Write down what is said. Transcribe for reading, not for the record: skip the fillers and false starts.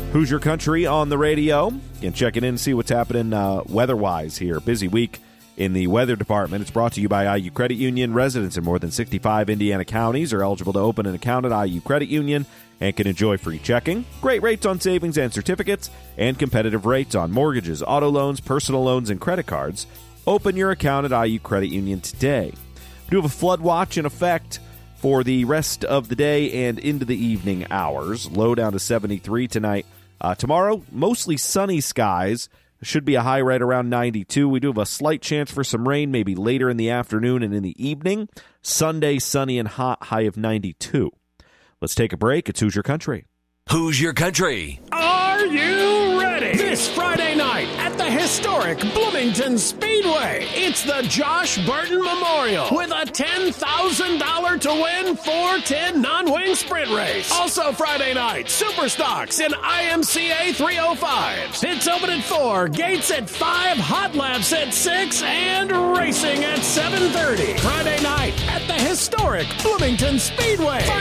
Hoosier Country on the radio. And checking in and see what's happening weather-wise here. Busy week in the weather department. It's brought to you by IU Credit Union. Residents in more than 65 Indiana counties are eligible to open an account at IU Credit Union and can enjoy free checking, great rates on savings and certificates, and competitive rates on mortgages, auto loans, personal loans, and credit cards. Open your account at IU Credit Union today. We do have a flood watch in effect for the rest of the day and into the evening hours. Low down to 73 tonight. Tomorrow, mostly sunny skies. Should be a high right around 92. We do have a slight chance for some rain, maybe later in the afternoon and in the evening. Sunday, sunny and hot, high of 92. Let's take a break. It's Hoosier Country. Hoosier Country. Are you ready? This Friday night at the historic Bloomington Speedway, it's the Josh Burton Memorial with a $10,000 to win 410 non-wing sprint race. Also Friday night, Super Stocks in IMCA 305s. It's open at 4, gates at 5, hot laps at 6, and racing at 7:30. Friday night at the historic Bloomington Speedway.